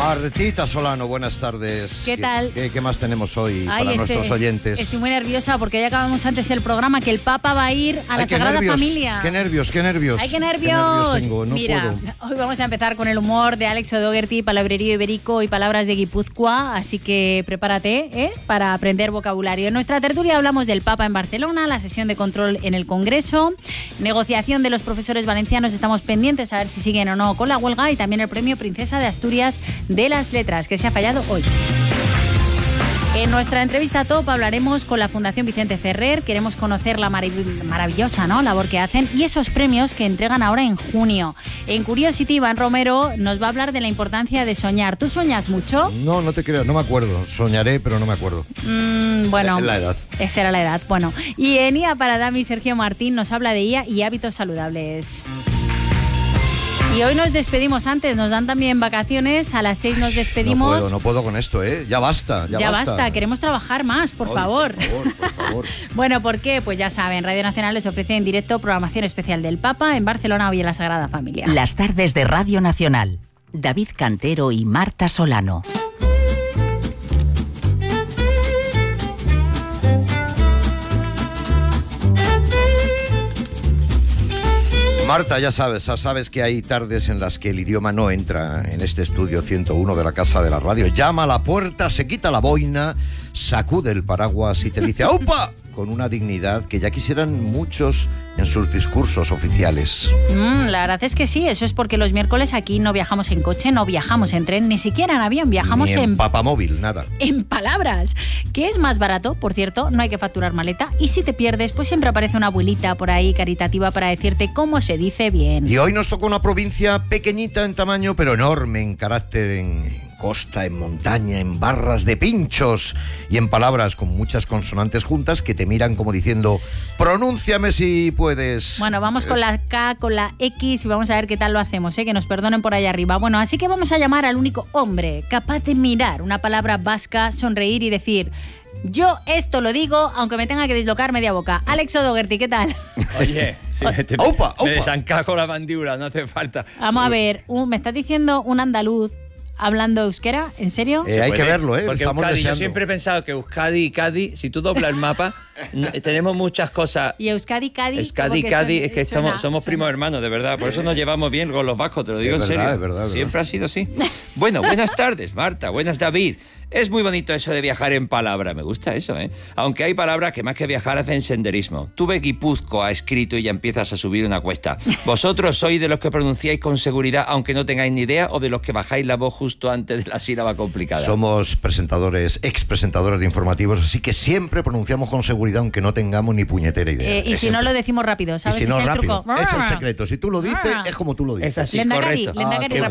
Martita Solano, buenas tardes. ¿Qué tal? ¿Qué más tenemos hoy para nuestros oyentes? Estoy muy nerviosa porque ya acabamos antes el programa, que el Papa va a ir a la Sagrada Familia. ¡Qué nervios, qué nervios! ¡Ay, qué nervios! Tengo, no Mira, puedo. Hoy vamos a empezar con el humor de Alex O'Doherty, palabrerío ibérico y palabras de Guipúzcoa, así que prepárate para aprender vocabulario. En nuestra tertulia hablamos del Papa en Barcelona, la sesión de control en el Congreso, negociación de los profesores valencianos, estamos pendientes a ver si siguen o no con la huelga, y también el premio Princesa de Asturias de las Letras, que se ha fallado hoy. En nuestra entrevista top hablaremos con la Fundación Vicente Ferrer. Queremos conocer la maravillosa labor que hacen y esos premios que entregan ahora en junio. En Curiosity, Iván Romero nos va a hablar de la importancia de soñar. ¿Tú sueñas mucho? No, no te creas, no me acuerdo. Soñaré, pero no me acuerdo. Bueno, la edad. Esa era la edad. Bueno, y en IA para Dami, Sergio Martín nos habla de IA y hábitos saludables. Y hoy nos despedimos antes, nos dan también vacaciones, a las 6 nos despedimos. No puedo con esto, ya basta. Ya basta, queremos trabajar más, por favor. Por favor. Bueno, ¿por qué? Pues ya saben, Radio Nacional les ofrece en directo programación especial del Papa en Barcelona, hoy en la Sagrada Familia. Las tardes de Radio Nacional, David Cantero y Marta Solano. Marta, ya sabes que hay tardes en las que el idioma no entra en este estudio 101 de la Casa de la Radio. Llama a la puerta, se quita la boina, sacude el paraguas y te dice ¡aupa! Con una dignidad que ya quisieran muchos en sus discursos oficiales. La verdad es que sí, eso es porque los miércoles aquí no viajamos en coche, no viajamos en tren, ni siquiera en avión, viajamos ni en papamóvil, nada. En palabras, que es más barato, por cierto, no hay que facturar maleta, y si te pierdes, pues siempre aparece una abuelita por ahí caritativa para decirte cómo se dice bien. Y hoy nos toca una provincia pequeñita en tamaño, pero enorme en carácter, en costa, en montaña, en barras de pinchos y en palabras con muchas consonantes juntas que te miran como diciendo pronúnciame si puedes. Bueno, vamos con la K, con la X y vamos a ver qué tal lo hacemos, que nos perdonen por allá arriba. Bueno, así que vamos a llamar al único hombre capaz de mirar una palabra vasca, sonreír y decir: yo esto lo digo, aunque me tenga que dislocar media boca. Alex O'Doherty, ¿qué tal? Oye, si me desancajo la mandíbula, no hace falta. Vamos a ver, me estás diciendo un andaluz hablando euskera, ¿en serio? Hay que verlo, porque Euskadi, yo siempre he pensado que Euskadi y Cádiz, si tú doblas el mapa, tenemos muchas cosas. Y Euskadi y Cádiz. Euskadi y Cádiz, es que somos primos hermanos, de verdad. Por eso nos llevamos bien con los vascos, te lo digo en serio. Es verdad. Siempre ha sido así. Bueno, buenas tardes, Marta. Buenas, David. Es muy bonito eso de viajar en palabra, me gusta eso, Aunque hay palabras que más que viajar hacen senderismo. Tú ves Guipúzcoa escrito y ya empiezas a subir una cuesta. ¿Vosotros sois de los que pronunciáis con seguridad aunque no tengáis ni idea o de los que bajáis la voz justo antes de la sílaba complicada? Somos expresentadores de informativos, así que siempre pronunciamos con seguridad aunque no tengamos ni puñetera idea. Y si no lo decimos rápido, ¿sabes? Y si no, es rápido. El truco. Es el secreto. Si tú lo dices, es como tú lo dices. Es así, Lendakari, correcto.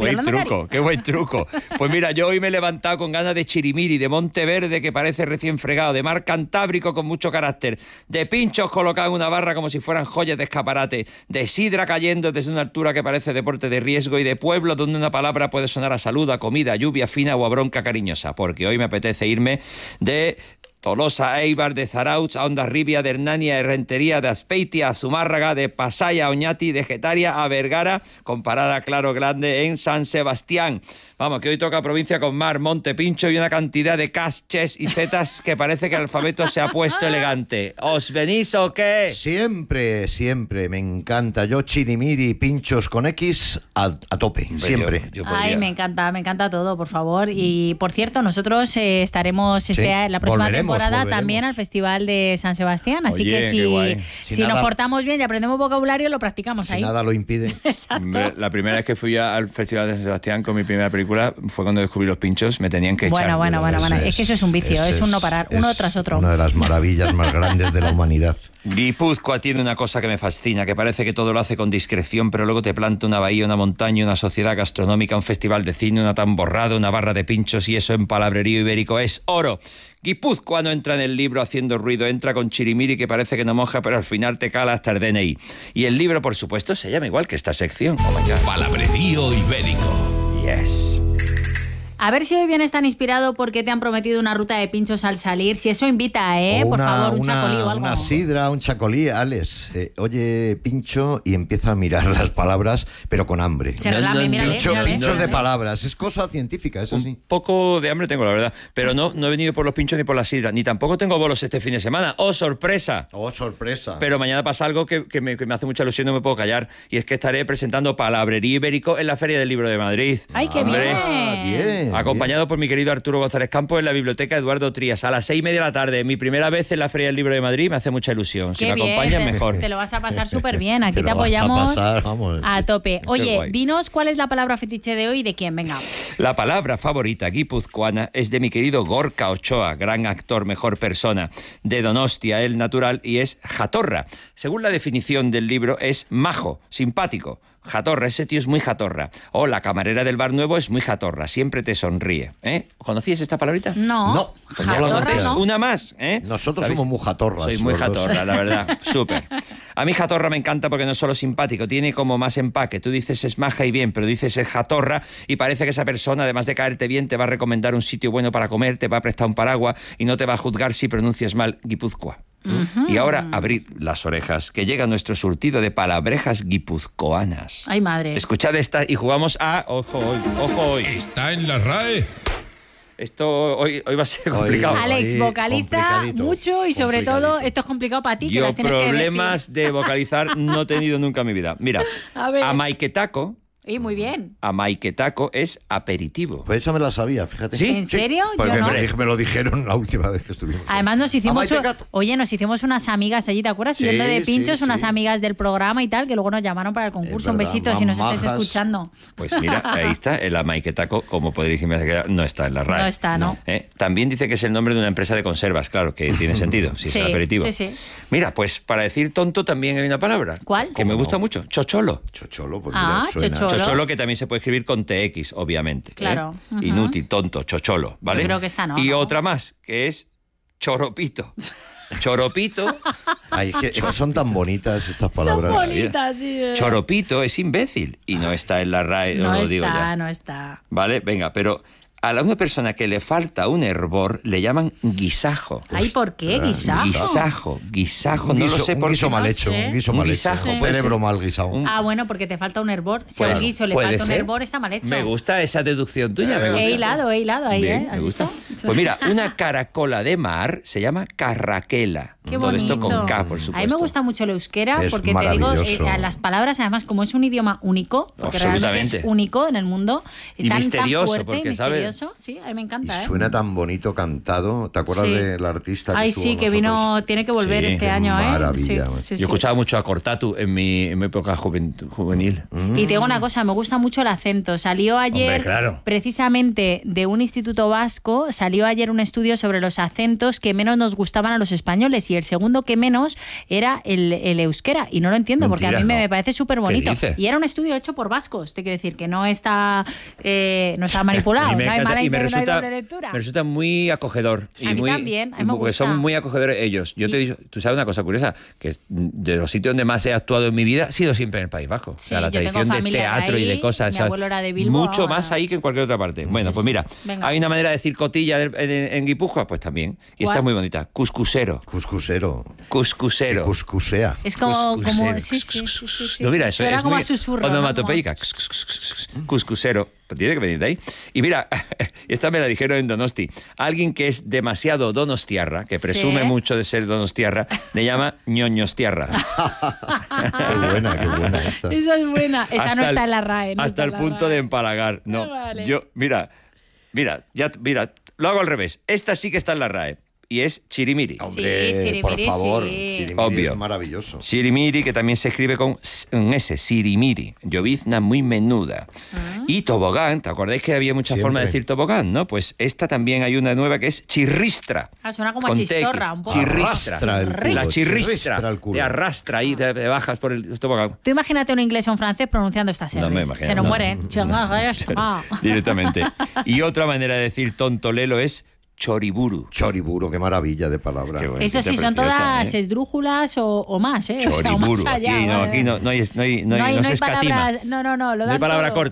Qué buen truco. Pues mira, yo hoy me he levantado con ganas de chirimiri, de Monteverde que parece recién fregado, de mar Cantábrico con mucho carácter, de pinchos colocados en una barra como si fueran joyas de escaparate, de sidra cayendo desde una altura que parece deporte de riesgo y de pueblo donde una palabra puede sonar a salud, a comida, a lluvia fina o a bronca cariñosa, porque hoy me apetece irme de Tolosa a Eibar, de Zarautz a Hondarribia, de Hernania a Rentería, de Azpeitia a Zumárraga, de Pasaya a Oñati, de Getaria a Vergara, con parada Claro Grande en San Sebastián. Vamos, que hoy toca provincia con mar, monte, pincho y una cantidad de Ks, Ches y Zetas que parece que el alfabeto se ha puesto elegante. ¿Os venís o qué? Siempre, me encanta. Yo chirimiri, pinchos con X a tope, siempre. Ay, me encanta todo, por favor. Y por cierto, nosotros estaremos la próxima temporada también al Festival de San Sebastián, así que si nos portamos bien y aprendemos vocabulario, lo practicamos ahí. Si nada lo impide. Exacto. La primera vez que fui al Festival de San Sebastián con mi primera película fue cuando descubrí los pinchos, me tenían que echar. Bueno. Es que eso es un vicio, es un no parar, uno tras otro. Una de las maravillas más grandes de la humanidad. Guipúzcoa tiene una cosa que me fascina, que parece que todo lo hace con discreción, pero luego te planta una bahía, una montaña, una sociedad gastronómica, un festival de cine, una tamborrada, una barra de pinchos, y eso en palabrerío ibérico es oro. Guipúzcoa no entra en el libro haciendo ruido, entra con chirimiri que parece que no moja, pero al final te cala hasta el DNI. Y el libro, por supuesto, se llama igual que esta sección. Palabrerío ibérico. Yes. A ver si hoy vienes tan inspirado porque te han prometido una ruta de pinchos al salir. Si eso invita, O por favor, un chacolí o algo. Una sidra, un chacolí, Alex. Oye, pincho y empieza a mirar las palabras, pero con hambre. Se relame, mírale, mírale. Pinchos de palabras. Es cosa científica, eso sí. Un poco de hambre tengo, la verdad. Pero no he venido por los pinchos ni por la sidra. Ni tampoco tengo bolos este fin de semana. ¡Oh, sorpresa! ¡Oh, sorpresa! Pero mañana pasa algo que me hace mucha ilusión, no me puedo callar. Y es que estaré presentando Palabrerío Ibérico en la Feria del Libro de Madrid. ¡Ay, qué bien! Acompañado por mi querido Arturo González Campos en la Biblioteca Eduardo Trías a las 6:30 de la tarde. Mi primera vez en la Feria del Libro de Madrid, me hace mucha ilusión. Si me acompañan, mejor. Te lo vas a pasar súper bien. Aquí te apoyamos a tope. Oye, dinos cuál es la palabra fetiche de hoy y de quién. Venga. La palabra favorita guipuzcoana es de mi querido Gorka Ochoa, gran actor, mejor persona, de Donostia, el natural, y es jatorra. Según la definición del libro, es majo, simpático. Jatorra, ese tío es muy jatorra. O la camarera del bar nuevo es muy jatorra, siempre te sonríe. ¿Conocías esta palabrita? No. Pues no la conocéis. No. Una más, Nosotros somos muy jatorras. Soy muy jatorra, la verdad. Súper. A mí jatorra me encanta porque no es solo simpático, tiene como más empaque. Tú dices es maja y bien, pero dices es jatorra y parece que esa persona, además de caerte bien, te va a recomendar un sitio bueno para comer, te va a prestar un paraguas y no te va a juzgar si pronuncias mal Guipúzcoa. Y ahora abrid las orejas, que llega nuestro surtido de palabrejas guipuzcoanas. Ay, madre. Escuchad esta y jugamos a... Ojo hoy. Está en la RAE. Esto hoy va a ser complicado. Alex, vocaliza mucho y sobre todo esto es complicado para ti. Que Yo las tienes problemas de vocalizar no he tenido nunca en mi vida. Mira, amaiquetaco. Y muy bien. Amaiquetaco es aperitivo. Pues esa me la sabía, fíjate. ¿Sí? ¿En serio? Porque Yo no. me lo dijeron la última vez que estuvimos. Además nos hicimos nos hicimos unas amigas allí, ¿te acuerdas? Sí, Yendo de pinchos, sí. unas amigas del programa y tal, que luego nos llamaron para el concurso. Un besito si nos estáis escuchando. Pues mira, ahí está, el amaiquetaco, como podéis decirme, no está en la RAE. No está, ¿no? También dice que es el nombre de una empresa de conservas, claro, que tiene sentido, si es el aperitivo. Sí. Mira, pues para decir tonto también hay una palabra. ¿Cuál? Que me gusta mucho, chocholo. Chocholo, pues mira, suena. chocholo. Que también se puede escribir con TX, obviamente. Claro. Inútil, tonto, chocholo, ¿vale? Yo creo que esta no. Y otra más, que es choropito. Choropito. Ay, es que son tan bonitas estas palabras. Son bonitas, sí. Choropito es imbécil y no está en la RAE, No os lo está, digo ya. no está. Vale, venga, pero a una persona que le falta un hervor le llaman guisajo. Ay, ¿por qué? Guisajo, no lo sé por qué. Un guiso mal hecho, un guiso mal hecho. guisajo, Un puede cerebro ser. mal guisado. Bueno, porque te falta un hervor. Si a Pues, un guiso le puede falta un ser. hervor, está mal hecho. Me gusta esa deducción tuya, me gusta. He hilado ahí, Bien, ¿has me gusta. visto? Pues mira, una caracola de mar se llama carraquela. Qué Todo esto bonito. con K, por supuesto. A mí me gusta mucho el euskera Es porque te digo, maravilloso. las palabras, además, como es un idioma único, porque realmente Absolutamente. es único en el mundo, Y tan misterioso, fuerte, porque, ¿sabes? misterioso. Sí, a mí me Y encanta, suena tan bonito cantado. ¿Te acuerdas Sí. del artista que Ay, estuvo sí, con que nosotros? vino, tiene que volver Sí, este qué año, ¿eh? maravilla. Sí, Yo escuchaba mucho a Cortatu en mi época juvenil. Y te digo una cosa, me gusta mucho el acento. Salió ayer, Hombre, claro. precisamente de un instituto vasco, salió ayer un estudio sobre los acentos que menos nos gustaban a los españoles y el segundo que menos era el euskera. Y no lo entiendo porque a mí Mentira, me no. parece súper ¿Qué bonito. dices? Y era un estudio hecho por vascos, te quiero decir, que no está manipulado, Y me no hay encanta, mala y me no hay resulta, doble lectura. me resulta muy acogedor. A mí también, a mí me porque gusta. son muy acogedores ellos. Yo te digo, tú sabes una cosa curiosa, que de los sitios donde más he actuado en mi vida ha sido siempre en el País Vasco. O sea, la yo tengo tradición de familia teatro y de ahí, cosas. mi ¿sabes? abuelo era de Bilbao, Mucho más ahí que en cualquier otra parte. Bueno, pues mira, Venga. hay una manera de decir cotilla en Guipúzcoa, pues también. Y esta ¿Cuál? es muy bonita. Cuscusero. Cuscusero. Cuscusero. Cuscusea. Es como Cuscusero. sí. No, mira, eso Suena es como muy a susurro. onomatopeica. Cuscusero. Pues tiene que venir de ahí. Y mira, esta me la dijeron en Donosti. Alguien que es demasiado donostiarra, que presume Sí. mucho de ser donostiarra, le llama ñoñostiarra. Qué buena esta. Esa es buena. Esa Hasta no está el- en la RAE. no hasta está el en la punto RAE. de empalagar. No, Vale. yo, mira, lo hago al revés. Esta sí que está en la RAE. Y es chirimiri. Hombre, chirimiri, por favor. sí. Chirimiri Obvio. es maravilloso. Sirimiri, que también se escribe con un S, sirimiri, llovizna muy menuda. Y tobogán, ¿te acordáis que había muchas Siempre. formas de decir tobogán, no? Pues esta también hay una nueva que es chirristra. Suena como a con chistorra, TX. un poco. Chirristra. Arrastra el culo, La chirristra. chirristra el culo. Te arrastra ahí, te bajas por el tobogán. Tú imagínate un inglés o un francés pronunciando estas No R's. me imagino. Se nos no. mueren. Directamente. Y otra manera de decir tontolelo es choriburu. Choriburo, qué maravilla de palabra. Qué bueno. Eso sí, son Preciosa, todas ¿eh? esdrújulas o más, ¿eh? O sea, o Choriburu. más allá, Aquí no, vale. aquí no se escatima. palabras- no se No hay palabra corta.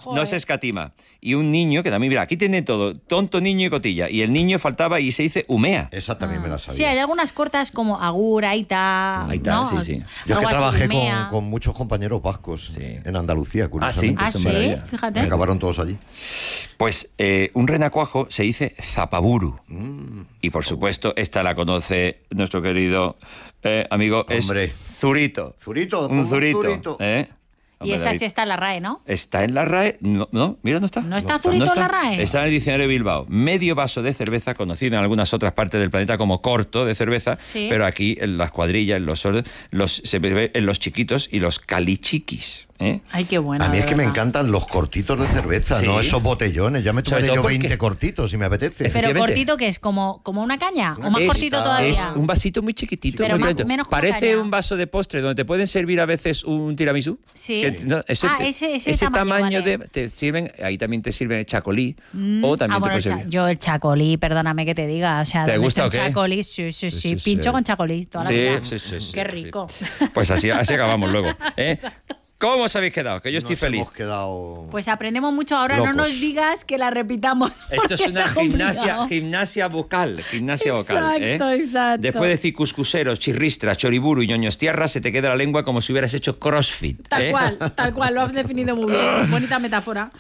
No se escatima. Y un niño, que también, mira, aquí tiene todo, tonto, niño y cotilla. Y el niño faltaba y se dice humea. Esa también me la sabía. Sí, hay algunas cortas como agur, aita. Aita, ¿no? sí. Yo es que Algo así, trabajé humea. con muchos compañeros vascos en Andalucía, curiosamente. Ah, Eso es sí, maravilla. fíjate. Acabaron todos allí. Pues un renacuajo se dice zapaburu. Y por supuesto, esta la conoce nuestro querido amigo, Hombre. es zurito. Zurito, Un zurito. zurito. Y Hombre, esa David, sí está en la RAE, ¿no? ¿Está en la RAE? No, mira, no está. ¿No está zurito en la RAE? Está en el diccionario de Bilbao. Medio vaso de cerveza, conocido en algunas otras partes del planeta como corto de cerveza, Sí. pero aquí en las cuadrillas, en los sordos, se bebe en los chiquitos y los calichiquis. Ay, qué bueno. A mí es de que me verdad. encantan los cortitos de cerveza, Sí. no esos botellones. Ya me Sobre tomaré todo yo porque- 20 cortitos si me apetece. Pero Efectivamente. cortito, que es como una caña, o más Es- cortito todavía. Es un vasito muy chiquitito. Pero muy más- lento. menos como Parece caña. un vaso de postre donde te pueden servir a veces un tiramisú. Sí. Ese tamaño, tamaño vale. te sirven, ahí también te sirven el chacolí. O también te bueno, puede servir. yo el chacolí, perdóname que te diga. O sea, ¿Te ¿dónde gusta está o el qué? chacolí? Sí, sí, sí. sí, Pincho sí. con chacolí toda la Sí, vida. sí. Qué rico. Pues así acabamos luego. ¿Cómo os habéis quedado? Que yo estoy Nos feliz. hemos quedado... Pues aprendemos mucho. Ahora Locos. no nos digas que la repitamos. Esto es porque una está complicado. gimnasia vocal. Gimnasia vocal. Exacto. Después de cicuscuseros, chirristras, choriburu y ñoños tierra, se te queda la lengua como si hubieras hecho crossfit. Tal cual, lo has definido muy bien. Bonita metáfora.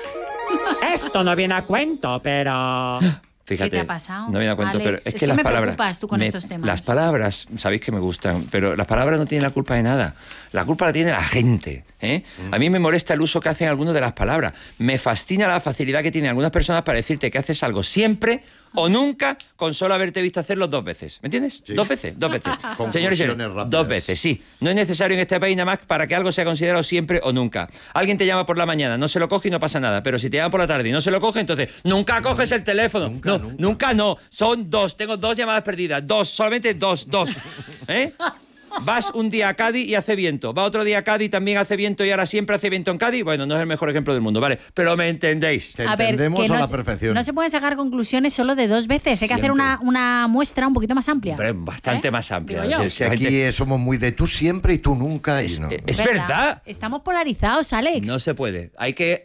Esto no viene a cuento, pero... Fíjate, ¿Qué te ha pasado, no me da cuenta, Alex? pero Es es que que las me palabras. preocupas tú con estos temas. Las palabras, sabéis que me gustan, pero las palabras no tienen la culpa de nada. La culpa la tiene la gente. A mí me molesta el uso que hacen algunos de las palabras. Me fascina la facilidad que tienen algunas personas para decirte que haces algo siempre o nunca con solo haberte visto hacerlo 2 veces. ¿Me entiendes? Sí. 2 veces, 2 veces. Confusiones Señores, rápidas. 2 veces, sí. No es necesario en este país nada más para que algo sea considerado siempre o nunca. Alguien te llama por la mañana, no se lo coge y no pasa nada. Pero si te llama por la tarde y no se lo coge, entonces nunca coges el teléfono. Nunca no. Son 2. Tengo 2 llamadas perdidas. 2, solamente 2. Vas un día a Cádiz y hace viento. Va otro día a Cádiz y también hace viento y ahora siempre hace viento en Cádiz. Bueno, no es el mejor ejemplo del mundo, ¿vale? Pero me entendéis. Te A ver, entendemos que a no la se- perfección. No se pueden sacar conclusiones solo de 2 veces. Hay que hacer Siempre. una muestra un poquito más amplia. Hombre, bastante ¿Eh? más amplia. Digo yo. Si aquí somos muy de tú siempre y tú nunca. Y no. Es verdad. Estamos polarizados, Alex. No se puede. Hay que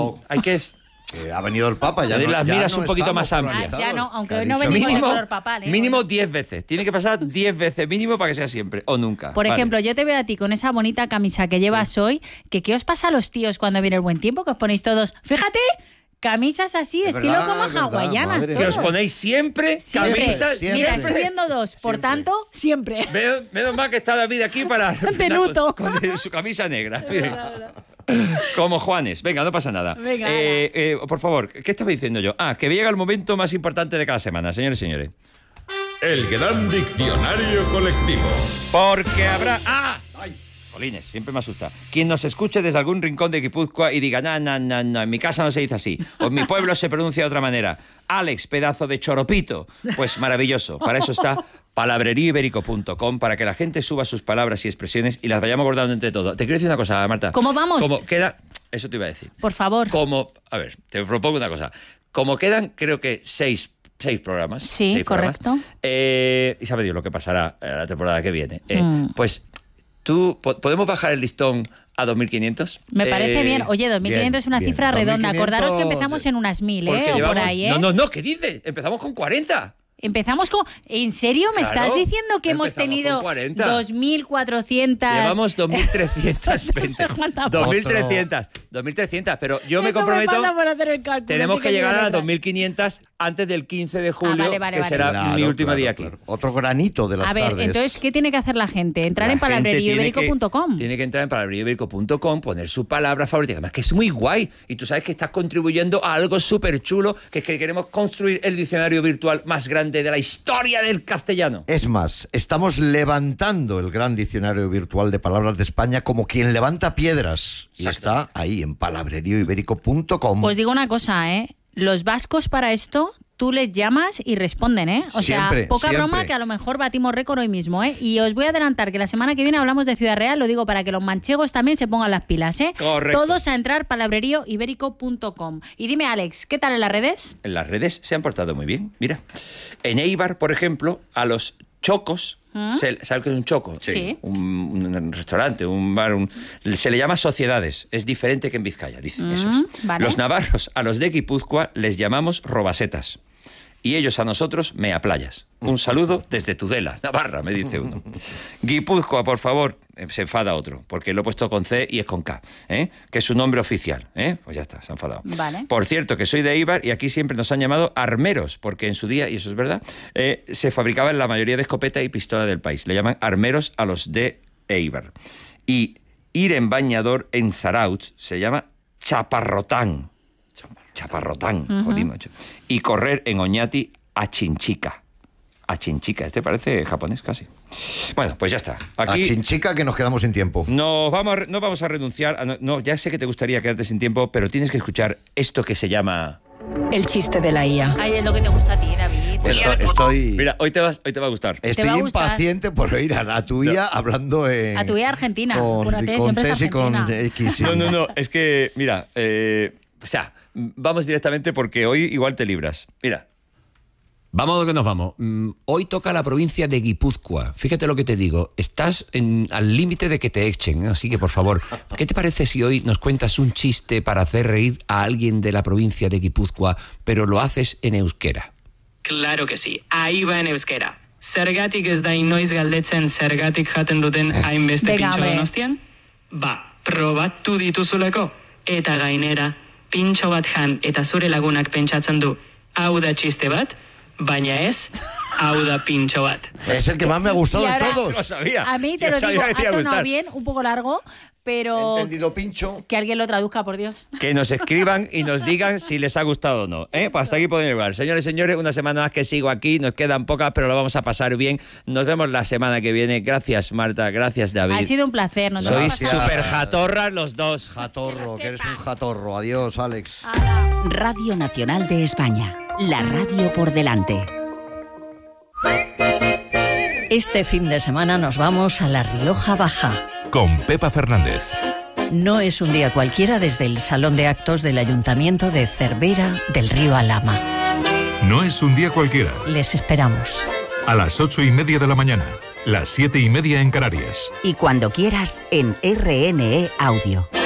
Ha venido el Papa. Ya Añadir no, las ya miras no un poquito estamos más amplias. polarizados. Ya no, aunque ¿Qué ha hoy no dicho? venimos de mínimo, color papal, ¿eh? mínimo 10 veces. Tiene que pasar 10 veces mínimo para que sea siempre o nunca. Por Vale. ejemplo, yo te veo a ti con esa bonita camisa que llevas hoy, que ¿qué os pasa a los tíos cuando viene el buen tiempo? Que os ponéis todos, fíjate, camisas así, Es estilo verdad, como es verdad, hawaianas. madre que os todos. ponéis siempre, Siempre. camisas, Siempre. Mira, siempre. estoy viendo 2, por Siempre. tanto, siempre. Menos mal que está David aquí para... De luto. Con su camisa negra. Bien. Como Juanes. Venga, no pasa nada. Venga, por favor, ¿qué estaba diciendo yo? Que llega el momento más importante de cada semana, señores y señores. El gran diccionario colectivo. Porque habrá... ¡Ay! Jolines, siempre me asusta. Quien nos escuche desde algún rincón de Guipúzcoa y diga, no, en mi casa no se dice así, o en mi pueblo se pronuncia de otra manera. Alex, pedazo de choropito. Pues maravilloso. Para eso está palabreríoibérico.com, para que la gente suba sus palabras y expresiones y las vayamos guardando entre todos. Te quiero decir una cosa, Marta. ¿Cómo vamos? Como queda... Eso te iba a decir. Por favor. A ver, te propongo una cosa. Como quedan, creo que 6 programas. Sí, 6 programas, correcto. y sabe Dios lo que pasará la temporada que viene. Pues ¿podemos bajar el listón a 2.500? Me parece bien. Oye, 2.500 bien, es una bien. cifra redonda. 2.500 Acordaros que empezamos en unas 1.000, Porque ¿eh? O por llevamos- ahí, ¿eh? No, ¿qué dices? Empezamos con 40. Empezamos con... ¿En serio me Claro, estás diciendo que hemos empezamos tenido con 40. 2.400... Llevamos 2.320. No sé cuánta- 2.300, pero yo me Eso comprometo... falta por hacer el cálculo, Tenemos así que llegar a llego las 2.500 antes del 15 de julio, vale, que vale. será Claro, mi último claro, día aquí. claro. Otro granito de las A ver, tardes. entonces, ¿qué tiene que hacer la gente? Entrar La en gente palabreríoibérico.com. Tiene que entrar en palabreríoibérico.com, poner su palabra favorita, además que es muy guay. Y tú sabes que estás contribuyendo a algo súper chulo, que es que queremos construir el diccionario virtual más grande de la historia del castellano. Es más, estamos levantando el gran diccionario virtual de palabras de España como quien levanta piedras. Y está ahí en palabreríoibérico.com. Os digo una cosa, ¿eh? Los vascos para esto, tú les llamas y responden, ¿eh? O Siempre, sea, poca siempre. broma que a lo mejor batimos récord hoy mismo, ¿eh? Y os voy a adelantar que la semana que viene hablamos de Ciudad Real, lo digo para que los manchegos también se pongan las pilas, ¿eh? Correcto. Todos a entrar palabreríoibérico.com. Y dime, Alex, ¿qué tal en las redes? En las redes se han portado muy bien. Mira, en Eibar, por ejemplo, a los chocos. ¿Sabes qué es un choco? Sí. Un restaurante, un bar, se le llama sociedades. Es diferente que en Vizcaya, dicen esos. Vale. Los navarros a los de Guipúzcoa les llamamos robasetas. Y ellos a nosotros meaplayas. Un saludo desde Tudela, Navarra, me dice uno. Guipúzcoa, por favor, se enfada otro, porque lo he puesto con C y es con K, que es su nombre oficial. Pues ya está, se ha enfadado. Vale. Por cierto, que soy de Eibar y aquí siempre nos han llamado armeros, porque en su día, y eso es verdad, se fabricaban la mayoría de escopeta y pistola del país. Le llaman armeros a los de Eibar. Y ir en bañador en Zarautz se llama chaparrotán. Chaparrotán, jolín, macho. Y correr en Oñati a Chinchica. A Chinchica, este parece japonés casi. Bueno, pues ya está. Aquí a Chinchica, que nos quedamos sin tiempo. no vamos a renunciar. No, ya sé que te gustaría quedarte sin tiempo, pero tienes que escuchar esto que se llama... El chiste de la IA. Ahí es lo que te gusta a ti, David. Estoy Mira, hoy te va a gustar. Estoy va a gustar. impaciente por oír a tu IA hablando en... A tu IA argentina. Con Apúrate, siempre es Tess y con argentina. X. sí. No, es que, mira, o sea, vamos directamente porque hoy igual te libras. Mira. Vamos a lo que nos vamos. Hoy toca la provincia de Guipúzcoa. Fíjate lo que te digo. Estás al límite de que te echen, así que por favor, ¿qué te parece si hoy nos cuentas un chiste para hacer reír a alguien de la provincia de Guipúzcoa, pero lo haces en euskera? Claro que sí. Ahí va en euskera. Zergatik ez da inoiz galdetzen zergatik jaten duten hainbeste Venga, pintxo hombre. Donostian? Ba, probatu dituzuleko. Eta gainera, pintxo bat jan eta zure lagunak pentsatzen du, hau da txiste bat, baina ez, hau da pintxo bat. Es el que más me ha gustado Y de ahora- todos. Lo sabía. A mí te Yo lo sabía digo, que te ha iba a sonado gustar. bien, un poco largo, pero Entendido pincho. que alguien lo traduzca, por Dios. Que nos escriban y nos digan si les ha gustado o no. Pues hasta aquí podemos llegar. Señores y señores, una semana más que sigo aquí. Nos quedan pocas, pero lo vamos a pasar bien. Nos vemos la semana que viene. Gracias, Marta. Gracias, David. Ha sido un placer. Nos lo hemos Sois pasado súper bien. jatorras los dos. Jatorro, que eres un jatorro. Adiós, Alex. Radio Nacional de España. La radio por delante. Este fin de semana nos vamos a La Rioja Baja. Con Pepa Fernández. No es un día cualquiera desde el Salón de Actos del Ayuntamiento de Cervera del Río Alhama. No es un día cualquiera. Les esperamos. A las 8:30 de la mañana. Las 7:30 en Canarias. Y cuando quieras en RNE Audio.